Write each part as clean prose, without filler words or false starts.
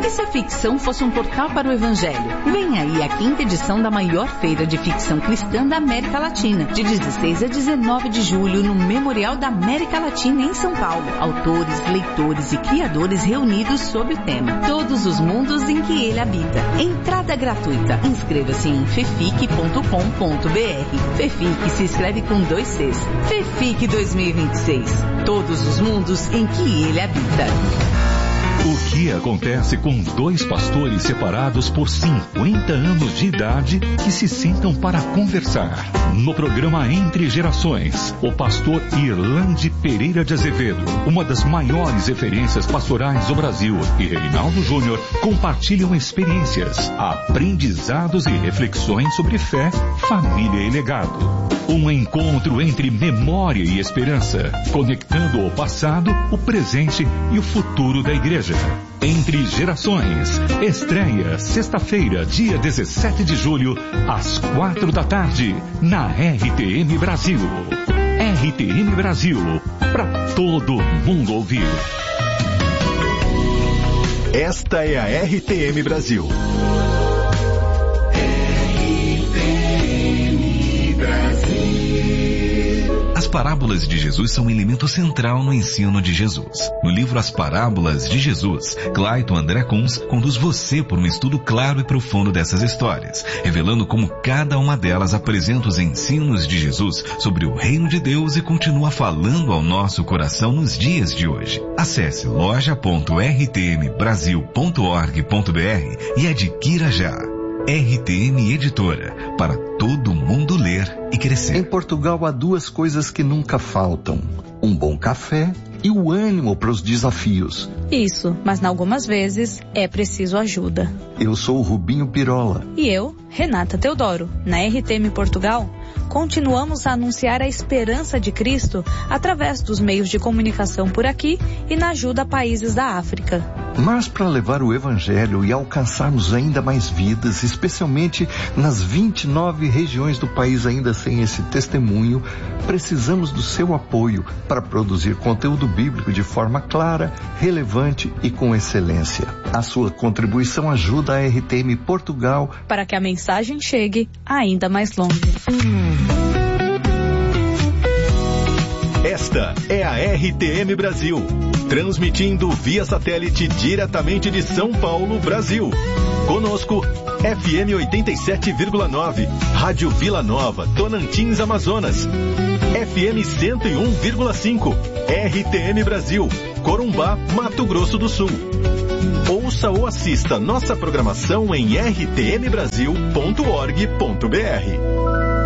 E se a ficção fosse um portal para o Evangelho? Vem aí a 5ª edição da maior feira de ficção cristã da América Latina, de 16 a 19 de julho, no Memorial da América Latina, em São Paulo. Autores, leitores e criadores reunidos sob o tema Todos os Mundos em que Ele Habita. Entrada gratuita. Inscreva-se em fefic.com.br. Fefic se escreve com 2 Cs. Fefic 2026. Todos os mundos em que Ele habita. O que acontece com 2 pastores separados por 50 anos de idade que se sentam para conversar? No programa Entre Gerações, o pastor Irlande Pereira de Azevedo, uma das maiores referências pastorais do Brasil, e Reinaldo Júnior compartilham experiências, aprendizados e reflexões sobre fé, família e legado. Um encontro entre memória e esperança, conectando o passado, o presente e o futuro da igreja. Entre Gerações, estreia sexta-feira, dia 17 de julho, às 4 da tarde, na RTM Brasil. RTM Brasil, para todo mundo ouvir. Esta é a RTM Brasil. As parábolas de Jesus são um elemento central no ensino de Jesus. No livro As Parábolas de Jesus, Clayton André Kunz conduz você por um estudo claro e profundo dessas histórias, revelando como cada uma delas apresenta os ensinos de Jesus sobre o reino de Deus e continua falando ao nosso coração nos dias de hoje. Acesse loja.rtmbrasil.org.br e adquira já. RTM Editora, para todo mundo ler e crescer. Em Portugal há 2 coisas que nunca faltam: um bom café e o ânimo para os desafios. Isso, mas algumas vezes é preciso ajuda. Eu sou o Rubinho Pirola. E eu, Renata Teodoro. Na RTM Portugal, continuamos a anunciar a esperança de Cristo através dos meios de comunicação por aqui e na ajuda a países da África. Mas para levar o Evangelho e alcançarmos ainda mais vidas, especialmente nas 29 regiões do país ainda sem esse testemunho, precisamos do seu apoio para produzir conteúdo bíblico de forma clara, relevante e com excelência. A sua contribuição ajuda a RTM Portugal para que a mensagem chegue ainda mais longe. Esta é a RTM Brasil, transmitindo via satélite diretamente de São Paulo, Brasil. Conosco, FM 87,9, Rádio Vila Nova, Tocantins, Amazonas. FM 101,5, RTM Brasil, Corumbá, Mato Grosso do Sul. Ouça ou assista nossa programação em rtmbrasil.org.br.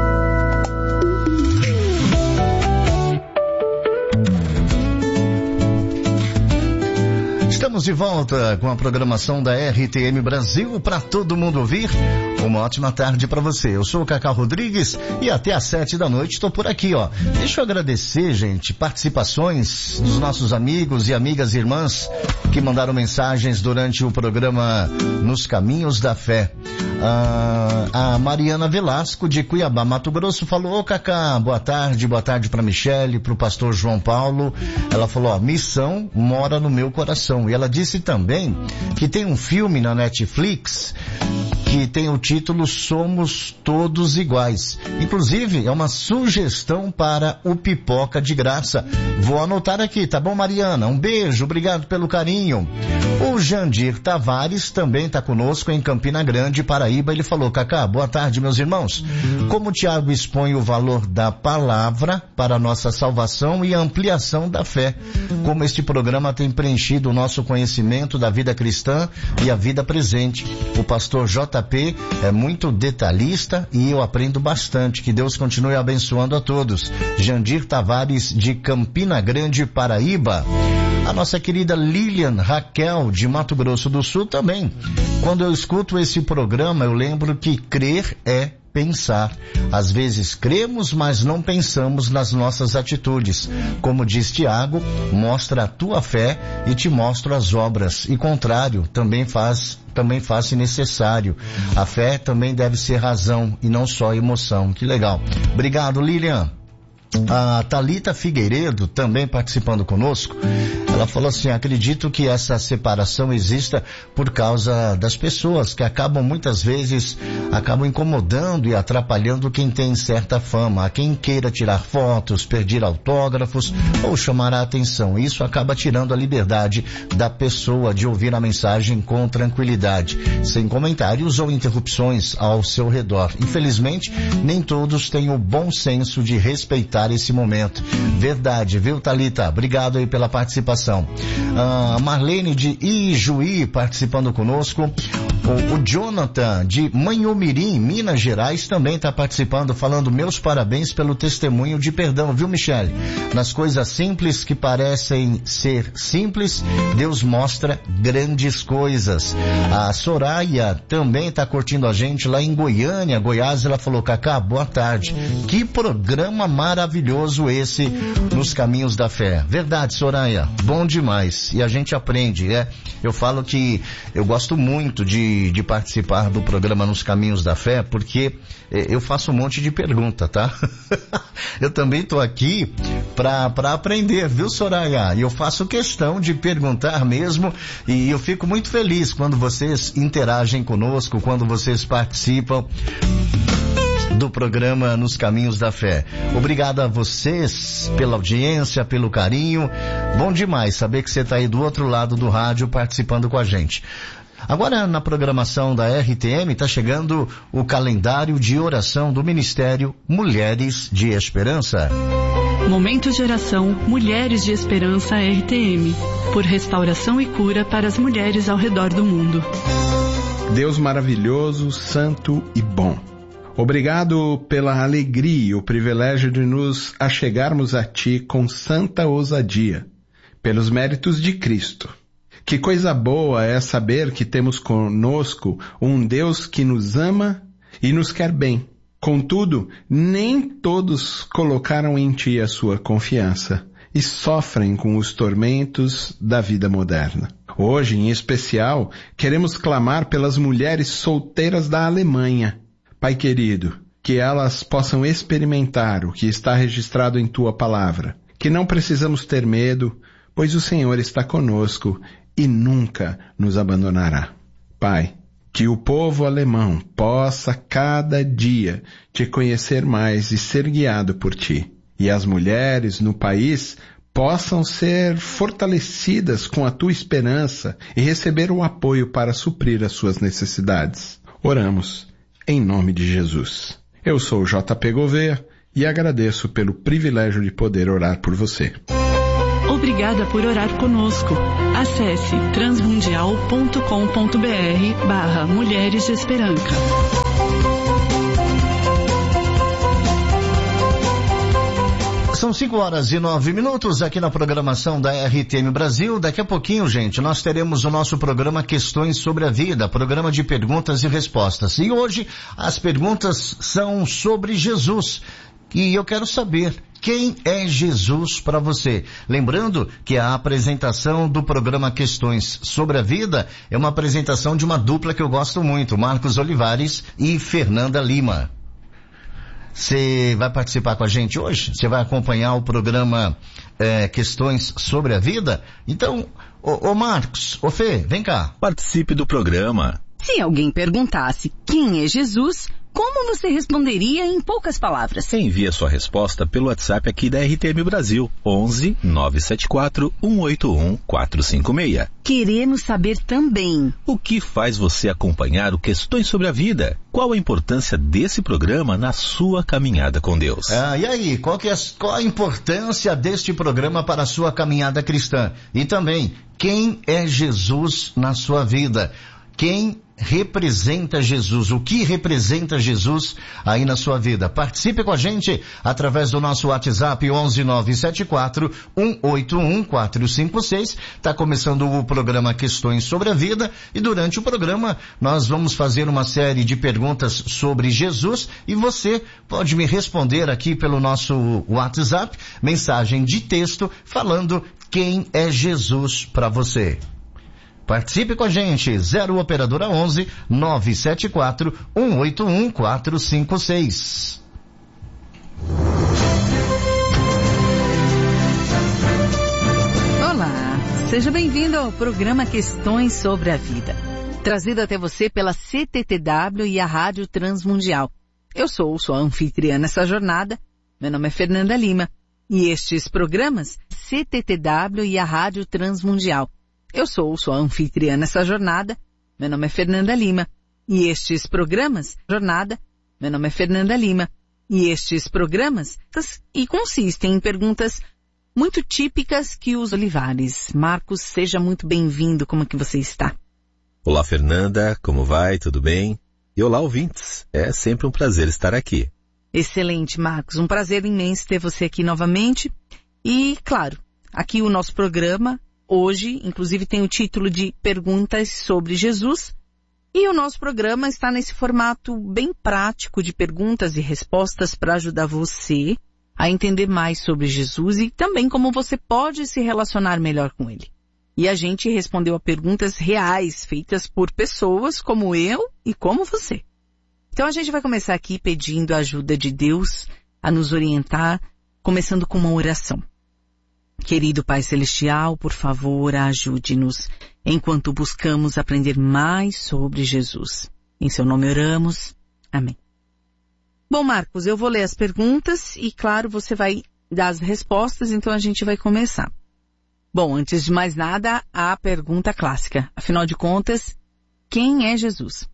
Estamos de volta com a programação da RTM Brasil para todo mundo ouvir. Uma ótima tarde para você. Eu sou o Cacá Rodrigues e até às 7 da noite estou por aqui, ó. Deixa eu agradecer, gente, participações dos nossos amigos e amigas e irmãs que mandaram mensagens durante o programa Nos Caminhos da Fé. A Mariana Velasco, de Cuiabá, Mato Grosso, falou: ô Cacá, boa tarde para Michele, pro pastor João Paulo. Ela falou: ó, missão mora no meu coração. E ela disse também que tem um filme na Netflix que tem o título Somos Todos Iguais. Inclusive, é uma sugestão para o Pipoca de Graça. Vou anotar aqui, tá bom, Mariana? Um beijo, obrigado pelo carinho. O Jandir Tavares também está conosco em Campina Grande, Paraíba. Ele falou: Cacá, boa tarde, meus irmãos. Como o Tiago expõe o valor da palavra para a nossa salvação e ampliação da fé, como este programa tem preenchido o nosso conhecimento da vida cristã e a vida presente. O pastor JP é muito detalhista e eu aprendo bastante. Que Deus continue abençoando a todos. Jandir Tavares, de Campina Grande, Paraíba. A nossa querida Lilian Raquel, de Mato Grosso do Sul, também. Quando eu escuto esse programa, eu lembro que crer é pensar. Às vezes cremos, mas não pensamos nas nossas atitudes. Como diz Tiago, mostra a tua fé e te mostro as obras. E contrário, também faz-se necessário. A fé também deve ser razão e não só emoção. Que legal. Obrigado, Lilian. A Thalita Figueiredo, também participando conosco, Ela falou assim, acredito que essa separação exista por causa das pessoas que acabam muitas vezes incomodando e atrapalhando quem tem certa fama, a quem queira tirar fotos, pedir autógrafos ou chamar a atenção. Isso acaba tirando a liberdade da pessoa de ouvir a mensagem com tranquilidade, sem comentários ou interrupções ao seu redor. Infelizmente, nem todos têm o bom senso de respeitar esse momento. Verdade, viu, Thalita? Obrigado aí pela participação. Marlene de Ijuí participando conosco. O Jonathan de Manhumirim, Minas Gerais, também está participando, falando meus parabéns pelo testemunho de perdão, viu, Michele? Nas coisas simples que parecem ser simples, Deus mostra grandes coisas. A Soraya também está curtindo a gente lá em Goiânia, Goiás. Ela falou, Cacá, boa tarde. Que programa maravilhoso esse nos Caminhos da Fé. Verdade, Soraya, bom demais. E a gente aprende, né? Eu falo que eu gosto muito de participar do programa Nos Caminhos da Fé, porque eu faço um monte de pergunta, tá? Eu também tô aqui pra aprender, viu, Soraya? E eu faço questão de perguntar mesmo, e eu fico muito feliz quando vocês interagem conosco, quando vocês participam do programa Nos Caminhos da Fé. Obrigado a vocês pela audiência, pelo carinho. Bom demais saber que você está aí do outro lado do rádio participando com a gente. Agora, na programação da RTM, está chegando o calendário de oração do Ministério Mulheres de Esperança. Momento de oração Mulheres de Esperança RTM, por restauração e cura para as mulheres ao redor do mundo. Deus maravilhoso, santo e bom. Obrigado pela alegria e o privilégio de nos achegarmos a Ti com santa ousadia, pelos méritos de Cristo. Que coisa boa é saber que temos conosco um Deus que nos ama e nos quer bem. Contudo, nem todos colocaram em Ti a sua confiança e sofrem com os tormentos da vida moderna. Hoje, em especial, queremos clamar pelas mulheres solteiras da Alemanha. Pai querido, que elas possam experimentar o que está registrado em Tua palavra, que não precisamos ter medo, pois o Senhor está conosco e nunca nos abandonará. Pai, que o povo alemão possa cada dia Te conhecer mais e ser guiado por Ti, e as mulheres no país possam ser fortalecidas com a Tua esperança e receber o apoio para suprir as suas necessidades. Oramos em nome de Jesus. Eu sou o JP Gouveia e agradeço pelo privilégio de poder orar por você. Obrigada por orar conosco. Acesse transmundial.com.br/Mulheres de Esperança. São 5:09 aqui na programação da RTM Brasil. Daqui a pouquinho, gente, nós teremos o nosso programa Questões sobre a Vida, programa de perguntas e respostas. E hoje as perguntas são sobre Jesus. E eu quero saber, quem é Jesus para você? Lembrando que a apresentação do programa Questões sobre a Vida é uma apresentação de uma dupla que eu gosto muito, Marcos Olivares e Fernanda Lima. Você vai participar com a gente hoje? Você vai acompanhar o programa Questões sobre a Vida? Então, ô Marcos, ô Fê, vem cá. Participe do programa. Se alguém perguntasse quem é Jesus, como você responderia em poucas palavras? Envie a sua resposta pelo WhatsApp aqui da RTM Brasil, 11 974 181 456. Queremos saber também o que faz você acompanhar o Questões sobre a Vida. Qual a importância desse programa na sua caminhada com Deus? E aí, qual a importância deste programa para a sua caminhada cristã? E também, quem é Jesus na sua vida? Quem representa Jesus? O que representa Jesus aí na sua vida? Participe com a gente através do nosso WhatsApp 11974 181 456. Está começando o programa Questões sobre a Vida e durante o programa nós vamos fazer uma série de perguntas sobre Jesus e você pode me responder aqui pelo nosso WhatsApp, mensagem de texto falando quem é Jesus para você. Participe com a gente, 0 operadora 11 974 181 456. Olá, Seja bem-vindo ao programa Questões sobre a Vida, trazido até você pela CTTW e a Rádio Transmundial. Eu sou sua anfitriã nessa jornada, meu nome é Fernanda Lima, e estes programas CTTW e a Rádio Transmundial. Eu sou sua anfitriã nessa jornada, meu nome é Fernanda Lima, e estes programas, meu nome é Fernanda Lima, e estes programas consistem em perguntas muito típicas que os Olivares. Marcos, seja muito bem-vindo. Como é que você está? Olá, Fernanda. Como vai? Tudo bem? E olá, ouvintes. É sempre um prazer estar aqui. Excelente, Marcos. Um prazer imenso ter você aqui novamente. E, claro, aqui o nosso programa, hoje, inclusive, tem o título de Perguntas sobre Jesus. E o nosso programa está nesse formato bem prático de perguntas e respostas para ajudar você a entender mais sobre Jesus e também como você pode se relacionar melhor com ele. E a gente respondeu a perguntas reais, feitas por pessoas como eu e como você. Então a gente vai começar aqui pedindo a ajuda de Deus a nos orientar, começando com uma oração. Querido Pai Celestial, por favor, ajude-nos enquanto buscamos aprender mais sobre Jesus. Em seu nome oramos. Amém. Bom, Marcos, eu vou ler as perguntas e, claro, você vai dar as respostas, então a gente vai começar. Bom, antes de mais nada, a pergunta clássica. Afinal de contas, quem é Jesus?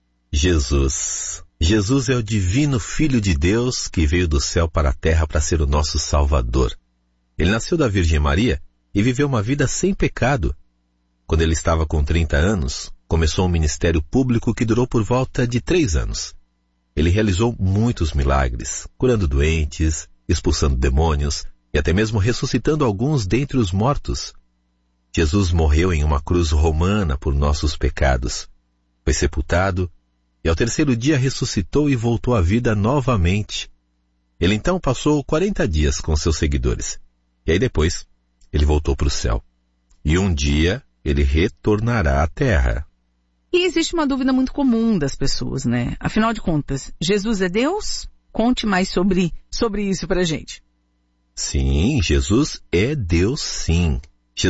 Jesus é o divino Filho de Deus que veio do céu para a terra para ser o nosso Salvador. Ele nasceu da Virgem Maria e viveu uma vida sem pecado. Quando ele estava com 30 anos, começou um ministério público que durou por volta de 3 anos. Ele realizou muitos milagres, curando doentes, expulsando demônios e até mesmo ressuscitando alguns dentre os mortos. Jesus morreu em uma cruz romana por nossos pecados. Foi sepultado e ao 3º dia ressuscitou e voltou à vida novamente. Ele então passou 40 dias com seus seguidores. E aí depois, ele voltou para o céu. E um dia, ele retornará à terra. E existe uma dúvida muito comum das pessoas, né? Afinal de contas, Jesus é Deus? Conte mais sobre isso pra gente. Sim, Jesus é Deus sim.